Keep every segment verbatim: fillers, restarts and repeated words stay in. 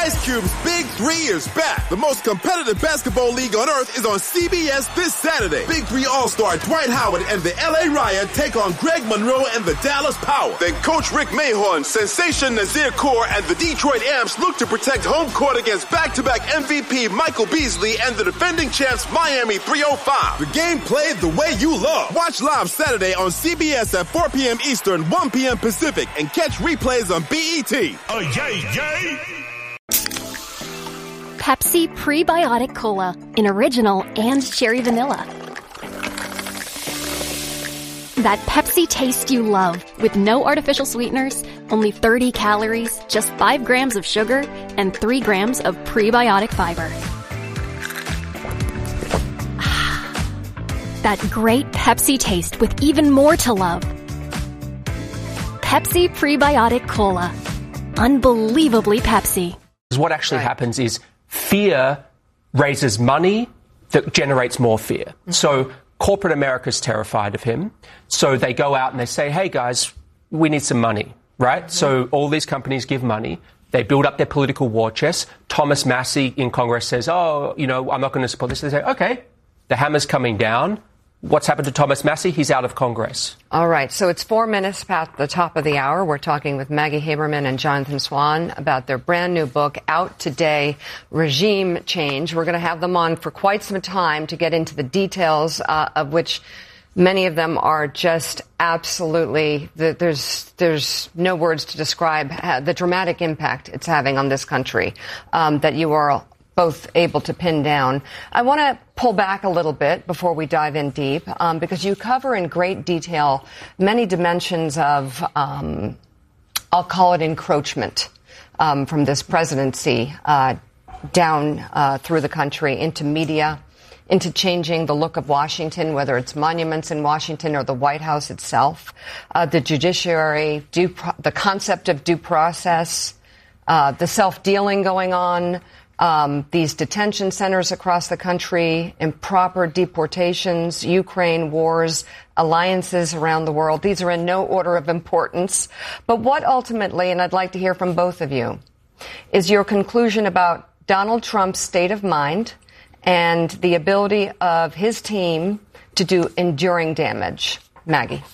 Ice Cube's Big Three is back. The most competitive basketball league on earth is on C B S this Saturday. Big Three All-Star Dwight Howard and the L A Riot take on Greg Monroe and the Dallas Power. Then Coach Rick Mahorn, Sensation Nazir Kaur, and the Detroit Amps look to protect home court against back-to-back M V P Michael Beasley and the defending champs Miami three oh five. The game played the way you love. Watch live Saturday on C B S at four p.m. Eastern, one p.m. Pacific, and catch replays on B E T. Oh, yay, yay! Pepsi Prebiotic Cola in original and cherry vanilla. That Pepsi taste you love with no artificial sweeteners, only thirty calories, just five grams of sugar, and three grams of prebiotic fiber. That great Pepsi taste with even more to love. Pepsi Prebiotic Cola. Unbelievably Pepsi. What actually right. happens is fear raises money that generates more fear. Mm-hmm. So corporate America's terrified of him. So they go out and they say, hey, guys, we need some money, right? Mm-hmm. So all these companies give money. They build up their political war chest. Thomas Massey in Congress says, oh, you know, I'm not going to support this. They say, okay, the hammer's coming down. What's happened to Thomas Massey? He's out of Congress. All right. So it's four minutes past the top of the hour. We're talking with Maggie Haberman and Jonathan Swan about their brand new book out today, Regime Change. We're going to have them on for quite some time to get into the details uh, of which many of them are just absolutely, there's there's no words to describe the dramatic impact it's having on this country um, that you are both able to pin down. I want to pull back a little bit before we dive in deep, um, because you cover in great detail many dimensions of, um, I'll call it encroachment, um, from this presidency uh, down uh, through the country into media, into changing the look of Washington, whether it's monuments in Washington or the White House itself, uh, the judiciary, due pro- the concept of due process, uh, the self-dealing going on, Um, these detention centers across the country, improper deportations, Ukraine wars, alliances around the world. These are in no order of importance. But what ultimately, and I'd like to hear from both of you, is your conclusion about Donald Trump's state of mind and the ability of his team to do enduring damage? Maggie.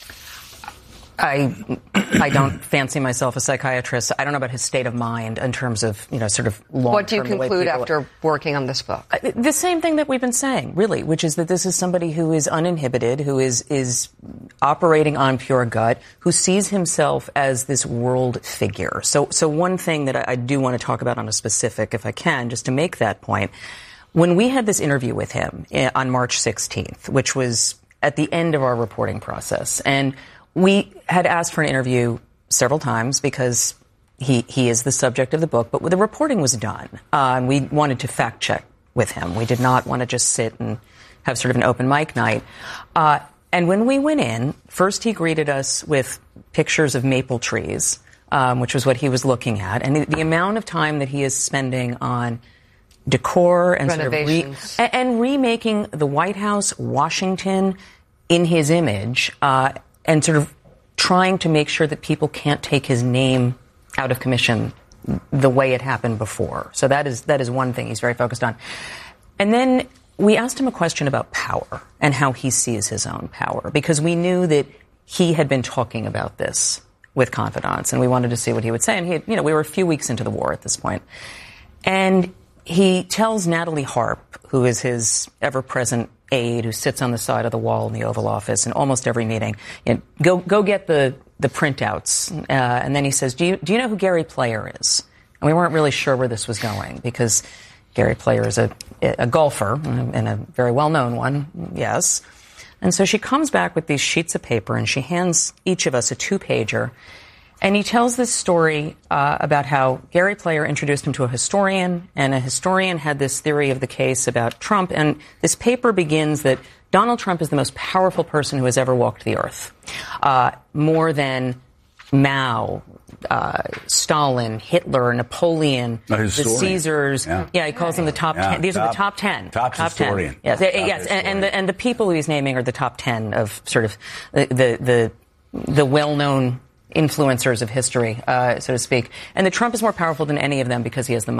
I I don't fancy myself a psychiatrist. I don't know about his state of mind in terms of, you know, sort of long-term. What do you conclude after working on this book? The same thing that we've been saying, really, which is that this is somebody who is uninhibited, who is is operating on pure gut, who sees himself as this world figure. So, so one thing that I, I do want to talk about on a specific, if I can, just to make that point, when we had this interview with him on March sixteenth, which was at the end of our reporting process, and we had asked for an interview several times because he, he is the subject of the book, but the reporting was done. Uh, and we wanted to fact check with him. We did not want to just sit and have sort of an open mic night. Uh, and when we went in, first he greeted us with pictures of maple trees, um, which was what he was looking at. And the, the amount of time that he is spending on decor and sort of re- and, and remaking the White House, Washington, in his image, uh, and sort of trying to make sure that people can't take his name out of commission the way it happened before. So that is that is one thing he's very focused on. And then we asked him a question about power and how he sees his own power, because we knew that he had been talking about this with confidants, and we wanted to see what he would say. And he had, you know, we were a few weeks into the war at this point. And he tells Natalie Harp, who is his ever-present aide who sits on the side of the wall in the Oval Office in almost every meeting, you know, go go get the the printouts. Uh, and then he says, do you do you know who Gary Player is? And we weren't really sure where this was going, because Gary Player is a a golfer, and a very well-known one, yes. And so she comes back with these sheets of paper, and she hands each of us a two-pager. And he tells this story uh, about how Gary Player introduced him to a historian, and a historian had this theory of the case about Trump. And this paper begins that Donald Trump is the most powerful person who has ever walked the earth, uh, more than Mao, uh, Stalin, Hitler, Napoleon, the Caesars. Yeah. yeah, he calls them the top yeah, ten. These top, are the top ten. Top, top historian. ten. Yes, top yes, historian. And, and the and the people he's naming are the top ten of sort of the the the, the well-known influencers of history, uh, so to speak. And that Trump is more powerful than any of them because he has the